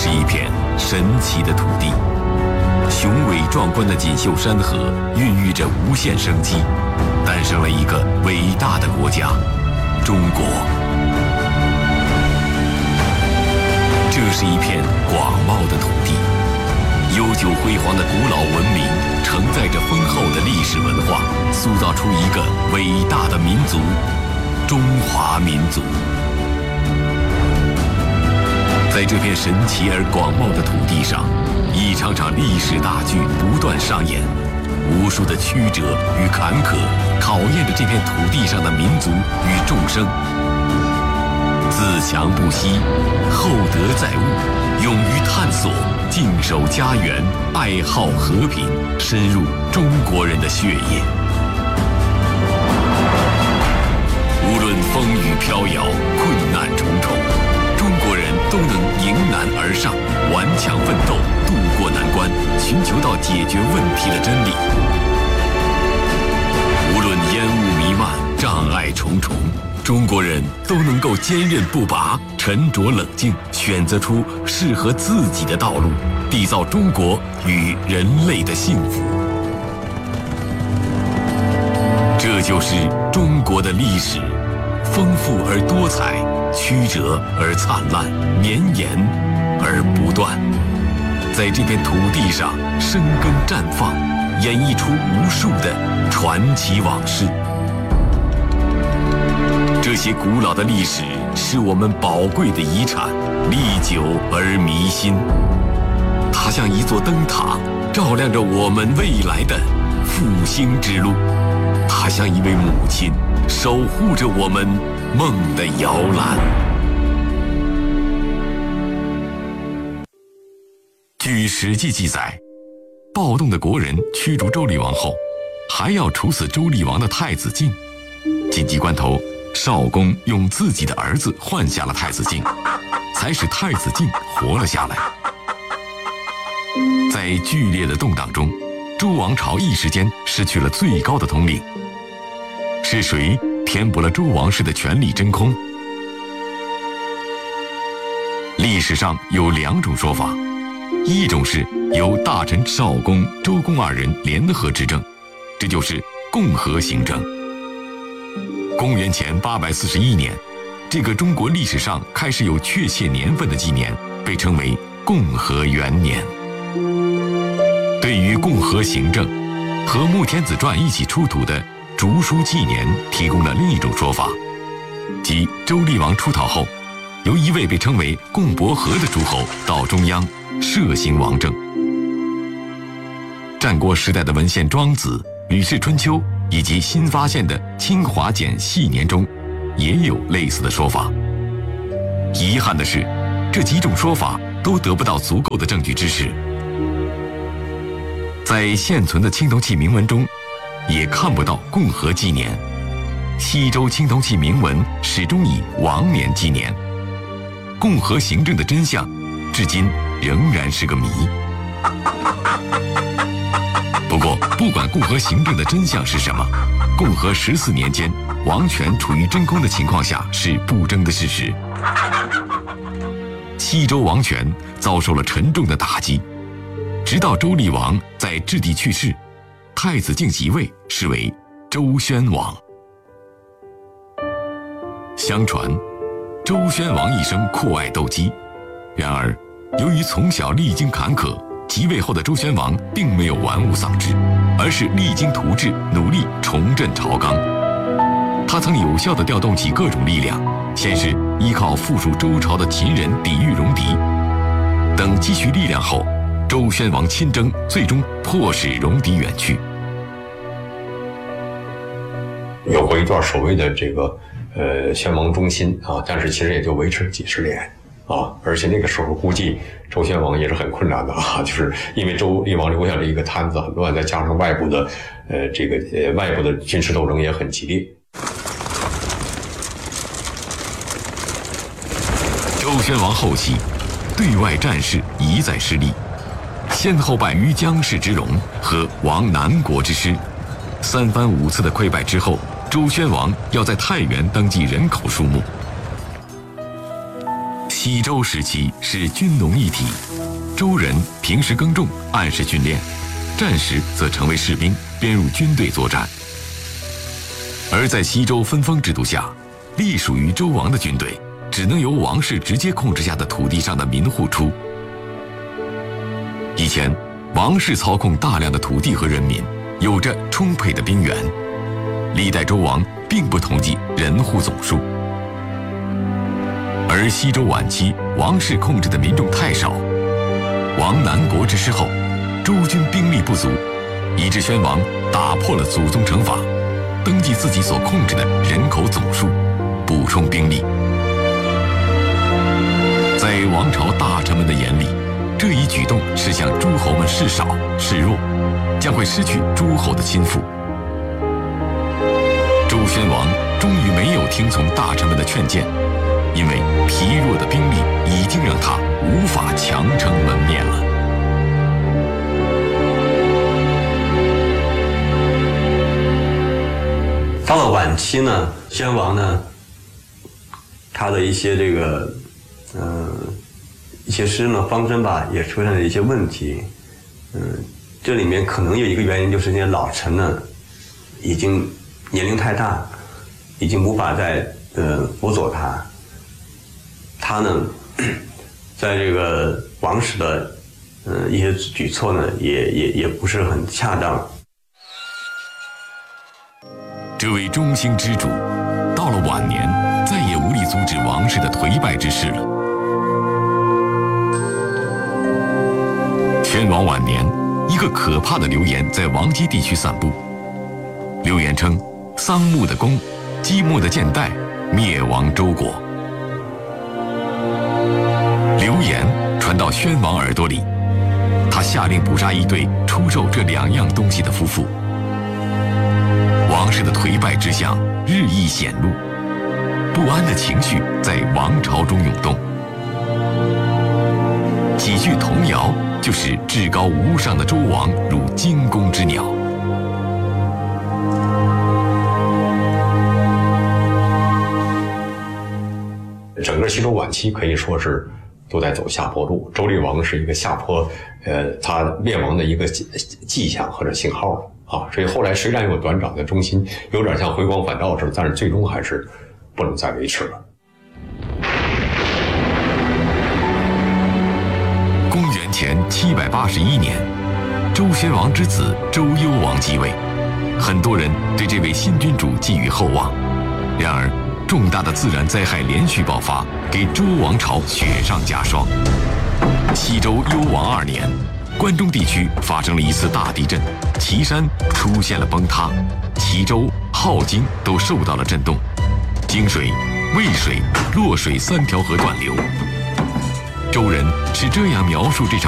是一片神奇的土地，雄伟壮观的锦绣山河孕育着无限生机，诞生了一个伟大的国家——中国。这是一片广袤的土地，悠久辉煌的古老文明承载着丰厚的历史文化，塑造出一个伟大的民族——中华民族。在这片神奇而广袤的土地上，一场场历史大剧不断上演，无数的曲折与坎坷考验着这片土地上的民族与众生。自强不息，厚德载物，勇于探索，静守家园，爱好和平，深入中国人的血液。无论风雨飘摇，困难重重，中国人都能迎难而上，顽强奋斗，渡过难关，寻求到解决问题的真理。无论烟雾弥漫，障碍重重，中国人都能够坚韧不拔，沉着冷静，选择出适合自己的道路，缔造中国与人类的幸福。这就是中国的历史，丰富而多彩，曲折而灿烂，绵延而不断。在这片土地上生根绽放，演绎出无数的传奇往事。这些古老的历史是我们宝贵的遗产，历久而弥新。它像一座灯塔，照亮着我们未来的复兴之路。它像一位母亲，守护着我们梦的摇篮。据《史记》记载，暴动的国人驱逐周厉王后，还要处死周厉王的太子晋。紧急关头，少公用自己的儿子换下了太子晋，才使太子晋活了下来。在剧烈的动荡中，周王朝一时间失去了最高的统领。是谁填补了周王室的权力真空？历史上有两种说法，一种是由大臣少公、周公二人联合执政，这就是共和行政。公元前841年，这个中国历史上开始有确切年份的纪年，被称为共和元年。对于共和行政，和《穆天子传》一起出土的竹书纪年提供了另一种说法，即周厉王出逃后，由一位被称为共伯和的诸侯到中央设行王政。战国时代的文献《庄子》《吕氏春秋》以及新发现的清华简系年中也有类似的说法。遗憾的是，这几种说法都得不到足够的证据支持。在现存的青铜器铭文中也看不到共和纪年，西周青铜器铭文始终以王年纪年。共和行政的真相至今仍然是个谜。不过不管共和行政的真相是什么，共和14年间王权处于真空的情况下是不争的事实。西周王权遭受了沉重的打击，直到周厉王在质地去世，太子晋即位，是为周宣王。相传周宣王一生酷爱斗鸡，然而由于从小历经坎坷，即位后的周宣王并没有玩物丧志，而是励精图治，努力重振朝纲。他曾有效地调动起各种力量，先是依靠附属周朝的秦人抵御戎狄，等积蓄力量后，周宣王亲征，最终迫使戎狄远去。 有过一段所谓的这个宣王中心啊，但是其实也就维持几十年啊，而且那个时候估计周宣王也是很困难的啊，就是因为周厉王留下了一个摊子很乱，再加上外部的外部的军事斗争也很激烈。 周宣王后期，对外战事一再失利，先后败于姜氏之戎和亡南国之师，三番五次的溃败之后，周宣王要在太原登记人口数目。 西周时期是军农一体，周人平时耕种，按时训练，战时则成为士兵，编入军队作战。而在西周分封制度下，隶属于周王的军队只能由王室直接控制下的土地上的民户出。以前，王室操控大量的土地和人民，有着充沛的兵源。历代周王并不统计人户总数。而西周晚期，王室控制的民众太少，王南国之师后，周军兵力不足，以致宣王打破了祖宗成法，登记自己所控制的人口总数，补充兵力。在王朝大臣们的眼里，这一举动是向诸侯们示少示弱，将会失去诸侯的亲附。周宣王终于没有听从大臣们的劝谏，因为疲弱的兵力已经让他无法强撑门面了。 到了晚期呢，宣王呢，他的一些一些施政的方针吧，也出现了一些问题。这里面可能有一个原因，就是那些老臣呢，已经年龄太大，已经无法再辅佐他。他呢，在这个王室的一些举措呢，也不是很恰当。 这位中兴之主，到了晚年，再也无力阻止王室的颓败之势了。宣王晚年，一个可怕的流言在王畿地区散布。流言称，桑木的弓，姬墨的箭袋，灭亡周国。流言传到宣王耳朵里，他下令捕杀一对出售这2样东西的夫妇。王室的颓败之象日益显露，不安的情绪在王朝中涌动。几句童谣就使至高无上的周王如惊弓之鸟。 整个西周晚期可以说是都在走下坡路，周厉王是一个下坡，他灭亡的一个迹象或者信号啊。所以后来虽然有短暂的中兴，有点像回光返照似的，但是最终还是不能再维持了。 公元前781年，周宣王之子周幽王继位，很多人对这位新君主寄予厚望。然而，重大的自然灾害连续爆发，给周王朝雪上加霜。西周幽王2年，关中地区发生了一次大地震，岐山出现了崩塌，齐州、镐京都受到了震动，泾水、渭水、洛水3条河断流。周人是这样描述这场